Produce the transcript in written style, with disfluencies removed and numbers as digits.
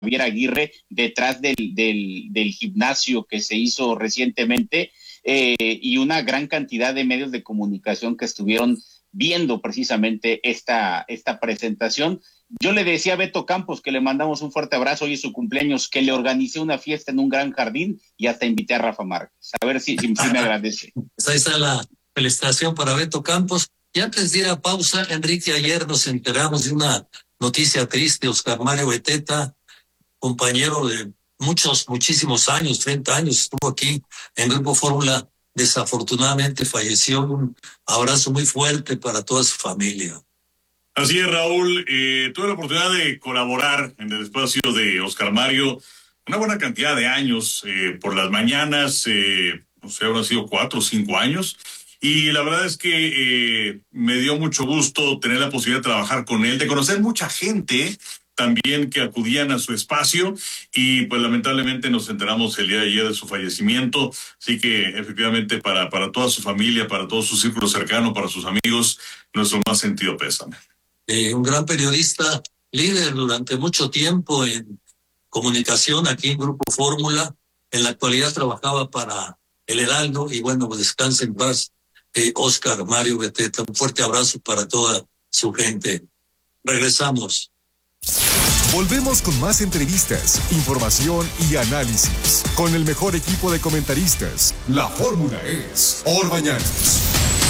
Javier Aguirre detrás del gimnasio que se hizo recientemente, y una gran cantidad de medios de comunicación que estuvieron viendo precisamente esta presentación. Yo le decía a Beto Campos, que le mandamos un fuerte abrazo, hoy es su cumpleaños, que le organicé una fiesta en un gran jardín y hasta invité a Rafa Márquez. A ver si me agradece. Pues ahí está la felicitación para Beto Campos. Y antes de ir a pausa, Enrique, ayer nos enteramos de una noticia triste. Oscar Mario Beteta, compañero de muchísimos años, 30 años, estuvo aquí en Grupo Fórmula, desafortunadamente falleció. Un abrazo muy fuerte para toda su familia. Así es, Raúl. Tuve la oportunidad de colaborar en el espacio de Oscar Mario una buena cantidad de años, por las mañanas, no sé, habrán sido 4 o 5 años. Y la verdad es que me dio mucho gusto tener la posibilidad de trabajar con él, de conocer mucha gente también que acudían a su espacio, y pues lamentablemente nos enteramos el día de ayer de su fallecimiento. Así que efectivamente para toda su familia, para todo su círculo cercano, para sus amigos, nuestro más sentido pésame. Un gran periodista, líder durante mucho tiempo en comunicación aquí en Grupo Fórmula. En la actualidad trabajaba para El Heraldo, y bueno, pues descanse en paz, Oscar Mario Beteta. Un fuerte abrazo para toda su gente. Regresamos. Volvemos con más entrevistas, información y análisis con el mejor equipo de comentaristas. La fórmula es Orbañanos.